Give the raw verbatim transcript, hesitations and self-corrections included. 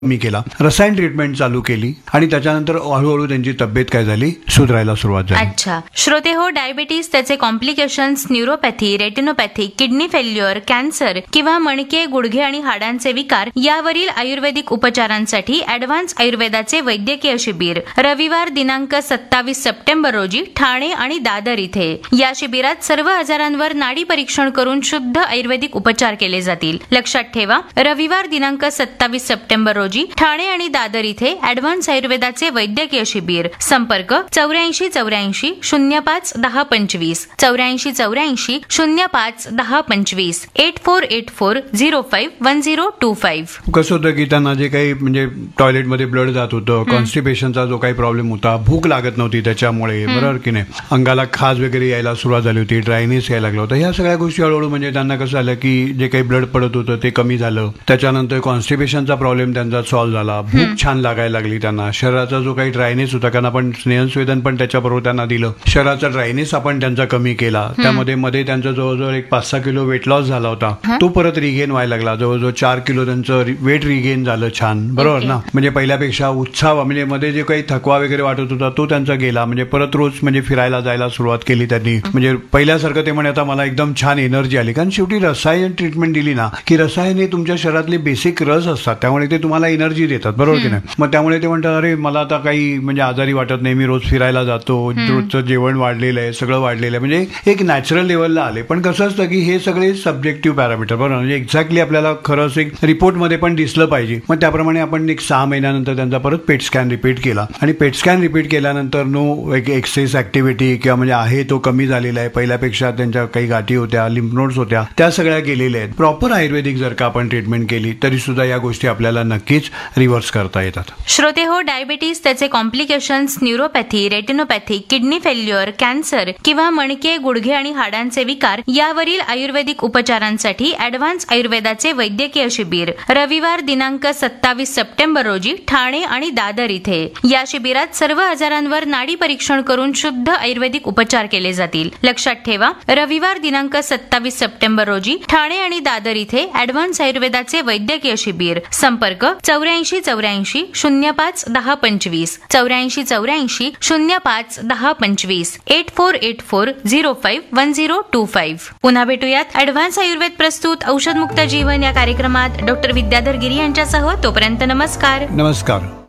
मी केला, रसायन ट्रीटमेंट चालू केली आणि त्याच्यानंतर हळूहळू त्यांची तब्येत काय झाली, सुधारायला सुरुवात झाली. अच्छा श्रोते हो, डायबिटीज, त्याचे complications, neuropathy, retinopathy, kidney failure, cancer किंवा मणके, गुडघे आणि हाडांचे विकार यावरील आयुर्वेदिक उपचारांसाठी ऍडव्हान्स आयुर्वेदाचे वैद्यकीय शिबिर रविवार दिनांक सत्तावीस सप्टेंबर रोजी ठाणे आणि दादर इथे. या शिबिरात सर्व आजारांवर नाडी परीक्षण करून शुद्ध आयुर्वेदिक उपचार केले जातील. लक्षात ठेवा, रविवार दिनांक सत्तावीस सप्टेंबर रोजी ठाणे आणि दादर इथे ऍडव्हान्स आयुर्वेदाचे वैद्यकीय शिबिर. संपर्क चौऱ्याऐंशी चौऱ्याऐंशी शून्य पाच दहा पंचवीस चौऱ्याऐंशी चौऱ्याऐंशी शून्य पाच दहा पंचवीस eight four eight four zero five one zero to five. कसं होतं की त्यांना जे काही म्हणजे टॉयलेटमध्ये ब्लड जात होतं, कॉन्स्टिपेशनचा जो काही प्रॉब्लेम होता, भूक लागत नव्हती त्याच्यामुळे, बरोबर की नाही, अंगाला खाज वगैरे यायला सुरुवात झाली होती, ड्रायनेस यायला लागला होता, ह्या सगळ्या गोष्टी हळूहळू म्हणजे त्यांना कसं झालं की जे काही ब्लड पडत होतं ते कमी झालं. त्याच्यानंतर कॉन्स्टिपेशनचा प्रॉब्लेम त्यांचा सॉल्व्ह झाला, भूक छान लागायला लागली त्यांना, शरीराचा जो काही ड्रायनेस होता, कारण आपण स्नेहस्वेदन पण त्याच्याबरोबर त्यांना दिलं, शरीराचा ड्रायनेस आपण त्यांचा कमी केला. त्यामध्ये मध्ये त्यांचा जवळजवळ एक पाच सहा किलो वेट लॉस झाला होता, तो परत रिगेन व्हायला लागला. जवळजवळ चार किलो त्यांचं वेट रिगेन झालं छान, बरोबर ना. म्हणजे पहिल्यापेक्षा उत्साह, म्हणजे मध्ये जे काही थकवा वगैरे वाटत होता तो त्यांचा गेला. म्हणजे परत रोज म्हणजे फिरायला जायला सुरुवात केली त्यांनी. म्हणजे पहिल्यासारखं ते म्हणे आता मला एकदम छान एनर्जी आली, कारण शेवटी रसायन ट्रीटमेंट दिली ना की रसायन हे तुमच्या शरीरातले बेसिक रस असतात, त्यामुळे ते तुम्हाला एनर्जी देतात, बरोबर की नाही. मग त्यामुळे ते म्हणतात अरे मला आता काही म्हणजे आजारी वाटत नाही, मी रोज फिरायला जातो, रोजचं जेवण वाढलेलं आहे, सगळं वाढलेलं आहे, म्हणजे एक नॅचरल लेवलला आले. पण कसं असतं की हे सगळे सब्जेक्टिव्ह पॅरामीटर, बरोबर, म्हणजे एक्झॅक्टली आपल्याला खरंच एक रिपोर्टमध्ये पण दिसलं पाहिजे. मग त्याप्रमाणे आपण एक सहा महिन्यानंतर त्यांचा परत पेट स्कॅन रिपीट केला आणि पेट स्कॅन रिपीट केल्यानंतर नो एक एक्सेस ऍक्टिव्हिटी किंवा म्हणजे आहे तो कमी झालेला आहे, पहिल्यापेक्षा त्यांच्या काही गाठी होत्या, लिम्फ नोड्स होत्या, त्या सगळ्या गेलेल्या आहेत. प्रॉपर आयुर्वेदिक जर का आपण ट्रीटमेंट केली तरी सुद्धा या गोष्टी आपल्याला नक्कीच रिव्हर्स करता येतात. श्रोते हो, डायबिटीज, त्याचे complications, neuropathy, retinopathy, kidney failure, cancer किंवा मणके, गुडघे आणि हाडांचे विकार यावरील आयुर्वेदिक उपचारांसाठी ऍडव्हान्स आयुर्वेदाचे वैद्यकीय शिबिर रविवार दिनांक सत्तावीस सप्टेंबर रोजी ठाणे आणि दादर इथे. या शिबिरात सर्व आजारांवर नाडी परीक्षण करून शुद्ध आयुर्वेदिक उपचार केले जातील. लक्षात ठेवा, रविवार दिनांक सत्तावीस सप्टेंबर रोजी ठाणे आणि दादर इथे ऍडव्हान्स आयुर्वेदाचे वैद्यकीय शिबिर. संपर्क चौऱ्याऐंशी चौऱ्याऐंशी शून्य पाच दहा पंचवीस चौऱ्याऐंशी चौऱ्याऐंशी शून्य पाच दहा पंचवीस eight four eight four zero five one zero to five. पुन्हा भेटूयात ऍडव्हान्स आयुर्वेद प्रस्तुत औषधमुक्त जीवन या कार्यक्रमात डॉक्टर विद्याधर गिरी यांच्यासह. तोपर्यंत नमस्कार. नमस्कार.